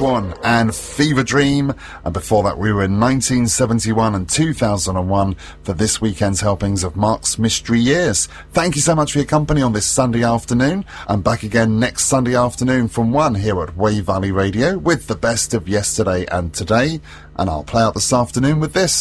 one and Fever Dream, and before that we were in 1971 and 2001 for this weekend's helpings of Mark's Mystery Years. Thank you so much for your company on this Sunday afternoon. I'm back again next Sunday afternoon from 1 here at Wave Valley Radio with the best of yesterday and today, and I'll play out this afternoon with this.